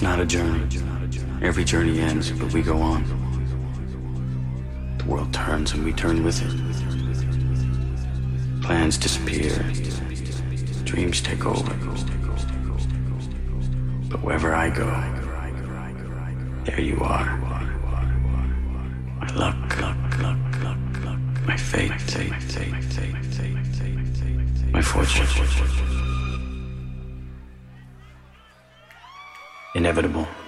It's not a journey. Every journey ends, but we go on. The world turns and we turn with it. Plans disappear. Dreams take over. But wherever I go, there you are. My luck, my fate, my fortune. Inevitable.